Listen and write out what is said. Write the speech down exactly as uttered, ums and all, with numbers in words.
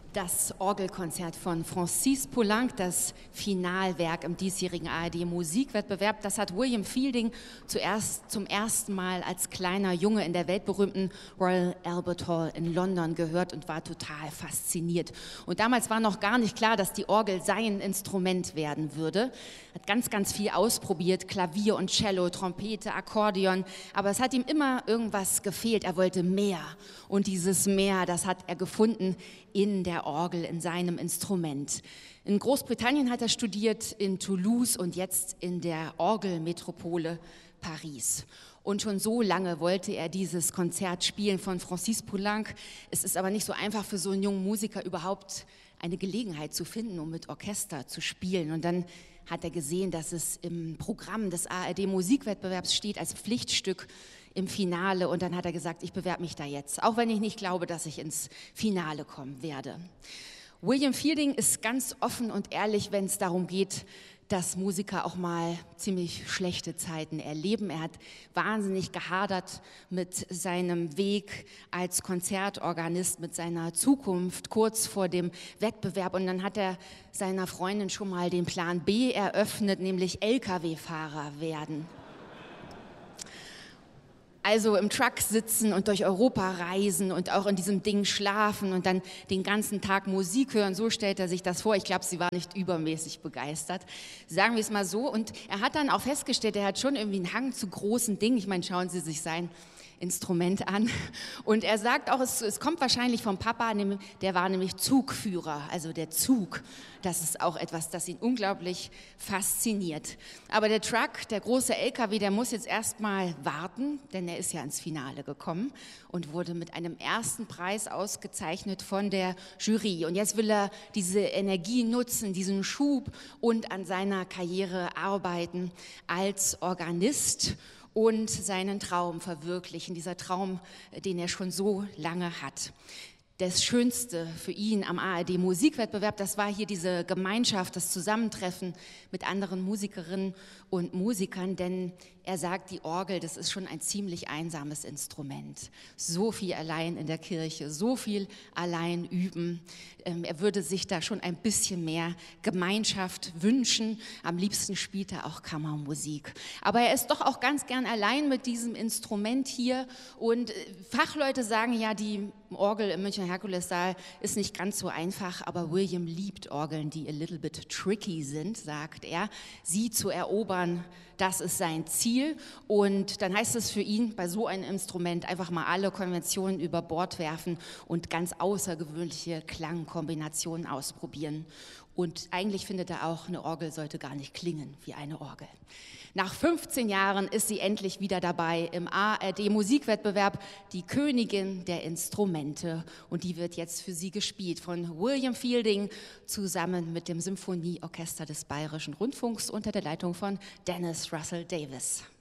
Das Orgelkonzert von Francis Poulenc, das Finalwerk im diesjährigen A R D-Musikwettbewerb, das hat William Fielding zuerst zum ersten Mal als kleiner Junge in der weltberühmten Royal Albert Hall in London gehört und war total fasziniert. Und damals war noch gar nicht klar, dass die Orgel sein Instrument werden würde. Hat ganz, ganz viel ausprobiert, Klavier und Cello, Trompete, Akkordeon, aber es hat ihm immer irgendwas gefehlt. Er wollte mehr und dieses Mehr, das hat er gefunden in der Orgel, in seinem Instrument. In Großbritannien hat er studiert, in Toulouse und jetzt in der Orgelmetropole Paris. Und schon so lange wollte er dieses Konzert spielen von Francis Poulenc. Es ist aber nicht so einfach für so einen jungen Musiker überhaupt eine Gelegenheit zu finden, um mit Orchester zu spielen. Und dann hat er gesehen, dass es im Programm des A R D-Musikwettbewerbs steht als Pflichtstück im Finale, und dann hat er gesagt, ich bewerbe mich da jetzt, auch wenn ich nicht glaube, dass ich ins Finale kommen werde. William Fielding ist ganz offen und ehrlich, wenn es darum geht, dass Musiker auch mal ziemlich schlechte Zeiten erleben. Er hat wahnsinnig gehadert mit seinem Weg als Konzertorganist, mit seiner Zukunft kurz vor dem Wettbewerb, und dann hat er seiner Freundin schon mal den Plan B eröffnet, nämlich L K W-Fahrer werden. Also im Truck sitzen und durch Europa reisen und auch in diesem Ding schlafen und dann den ganzen Tag Musik hören. So stellt er sich das vor. Ich glaube, sie war nicht übermäßig begeistert. Sagen wir es mal so. Und er hat dann auch festgestellt, er hat schon irgendwie einen Hang zu großen Dingen. Ich meine, schauen Sie sich sein Instrument an. Und er sagt auch, es, es kommt wahrscheinlich vom Papa, der war nämlich Zugführer, also der Zug. Das ist auch etwas, das ihn unglaublich fasziniert. Aber der Truck, der große L K W, der muss jetzt erstmal warten, denn er ist ja ins Finale gekommen und wurde mit einem ersten Preis ausgezeichnet von der Jury. Und jetzt will er diese Energie nutzen, diesen Schub, und an seiner Karriere arbeiten als Organist und seinen Traum verwirklichen, dieser Traum, den er schon so lange hat. Das Schönste für ihn am A R D-Musikwettbewerb, das war hier diese Gemeinschaft, das Zusammentreffen mit anderen Musikerinnen und Musikern, denn er sagt, die Orgel, das ist schon ein ziemlich einsames Instrument. So viel allein in der Kirche, so viel allein üben. Er würde sich da schon ein bisschen mehr Gemeinschaft wünschen. Am liebsten spielt er auch Kammermusik. Aber er ist doch auch ganz gern allein mit diesem Instrument hier. Und Fachleute sagen ja, die Orgel im Münchner Herkulessaal ist nicht ganz so einfach, aber William liebt Orgeln, die a little bit tricky sind, sagt er. Sie zu erobern, das ist sein Ziel, und dann heißt es für ihn, bei so einem Instrument einfach mal alle Konventionen über Bord werfen und ganz außergewöhnliche Klangkombinationen ausprobieren. Und eigentlich findet er auch, eine Orgel sollte gar nicht klingen wie eine Orgel. Nach fünfzehn Jahren ist sie endlich wieder dabei im A R D-Musikwettbewerb, die Königin der Instrumente. Und die wird jetzt für Sie gespielt von William Fielding zusammen mit dem Symphonieorchester des Bayerischen Rundfunks unter der Leitung von Dennis Russell Davis.